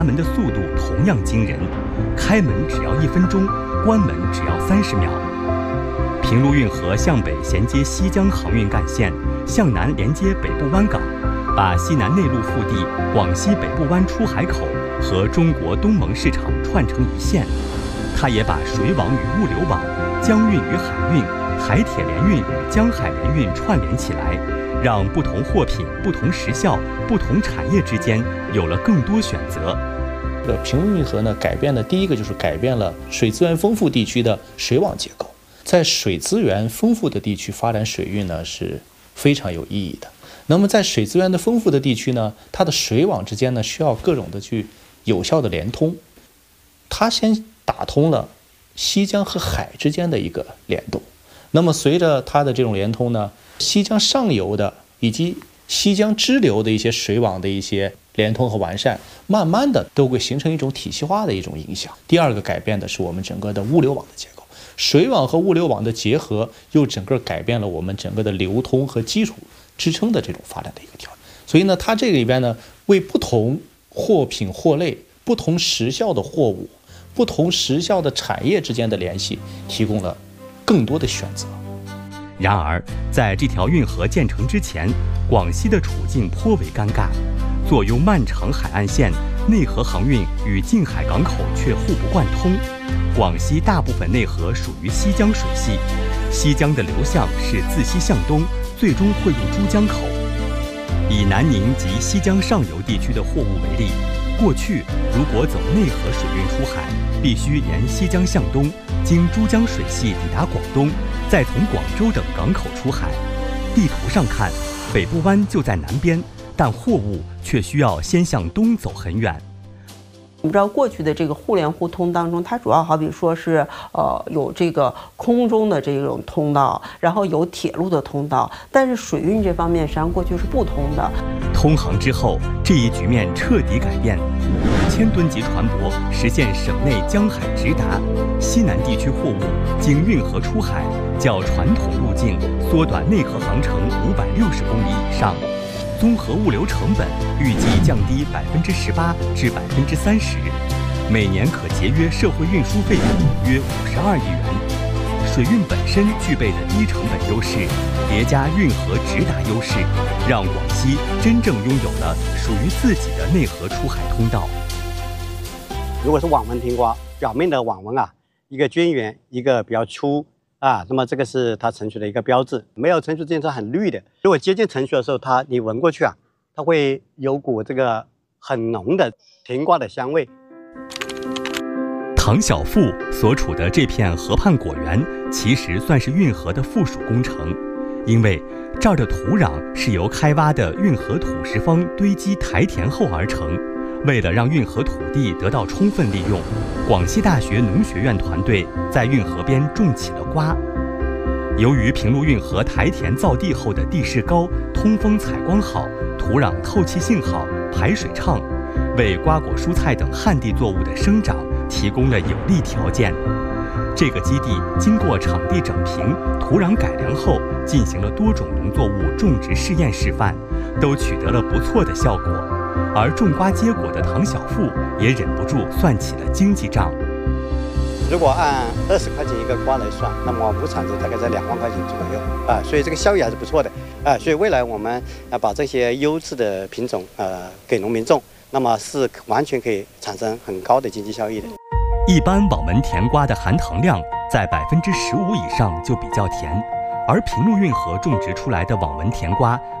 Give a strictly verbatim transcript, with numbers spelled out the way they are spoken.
门的速度同样惊人，开门只要一分钟，关门只要三十秒。平陆运河向北衔接西江航运干线，向南连接北部湾港，把西南内陆腹地广西北部湾出海口和中国东盟市场串成一线。它也把水网与物流网、江运与海运、海铁联运与江海联运串联起来，让不同货品、不同时效、不同产业之间有了更多选择。 这平陆运河呢，改变的第一个就是改变了水资源丰富地区的水网结构。在水资源丰富的地区发展水运呢，是非常有意义的。那么在水资源的丰富的地区呢，它的水网之间呢，需要各种的去有效的连通。它先打通了西江和海之间的一个联动。那么随着它的这种连通呢，西江上游的以及西江支流的一些水网的一些连通和完善，慢慢的都会形成一种体系化的一种影响。第二个改变的是我们整个的物流网的结构，水网和物流网的结合，又整个改变了我们整个的流通和基础支撑的这种发展的一个条件。所以呢，它这个里边呢，为不同货品货类、不同时效的货物、不同时效的产业之间的联系，提供了更多的选择。 然而，在这条运河建成之前，广西的处境颇为尴尬。坐拥漫长海岸线，内河航运与近海港口却互不贯通。广西大部分内河属于西江水系，西江的流向是自西向东，最终汇入珠江口。以南宁及西江上游地区的货物为例，过去如果走内河水运出海，必须沿西江向东，经珠江水系抵达广东，再从广州等港口出海。地图上看，北部湾就在南边，但货物却需要先向东走很远。 我们知道过去的这个互联互通当中，它主要好比说是呃有这个空中的这种通道，然后有铁路的通道，但是水运这方面实际上过去是不通的。 通航之后，这一局面彻底改变，千吨级船舶实现省内江海直达，西南地区货物经运河出海，较传统路径缩短内河航程五百六十公里以上。综合物流成本预计降低百分之十八至百分之三十，每年可节约社会运输费用约五十二亿元。水运本身具备的低成本优势，叠加运河直达优势，让广西真正拥有了属于自己的内河出海通道。 如果是网纹甜瓜，表面的网纹啊，一个尖圆，一个比较粗。啊，那么这个是它成熟的一个标志。没有成熟之前它很绿的，如果接近成熟的时候，它你闻过去啊，它会有股这个很浓的甜瓜的香味。 唐小富所处的这片河畔果园，其实算是运河的附属工程，因为这儿的土壤是由开挖的运河土石方堆积台填后而成。为了让运河土地得到充分利用，广西大学农学院团队在运河边种起了瓜。由于平陆运河台填造地后的地势高、通风采光好、土壤透气性好、排水畅，为瓜果蔬菜等旱地作物的生长提供了有利条件。这个基地经过场地整平、土壤改良后，进行了多种农作物种植试验示范，都取得了不错的效果。而种瓜结果的唐小富也忍不住算起了经济账。 如果按二十块钱一个瓜来算，那么亩产值大概在两万块钱左右啊，所以这个效益还是不错的啊。所以未来我们啊把这些优质的品种呃给农民种，那么是完全可以产生很高的经济效益的。 一般网纹甜瓜的含糖量在百分之十五以上就比较甜，而平陆运河种植出来的网纹甜瓜